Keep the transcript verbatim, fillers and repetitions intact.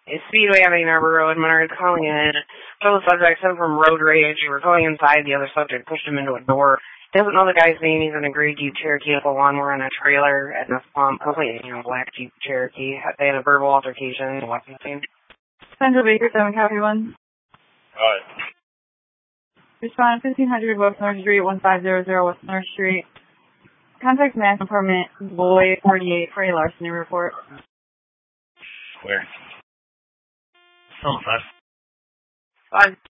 It's Speedway Avenue, Arbor Road, Menard, calling in. Show the subject sent from road rage. You were going inside, the other subject pushed him into a door. Doesn't know the guy's name. He's in a gray Jeep Cherokee with a lawnmower and a trailer at a pump. Completely, you know, black Jeep Cherokee. They had a verbal altercation. What's his name? Central Baker, seven copy one. Alright. Respond fifteen hundred West North Street, one five zero zero West North Street. Contact Mass Apartment, Boy forty-eight for a larceny report. Where? Oh, five. Five.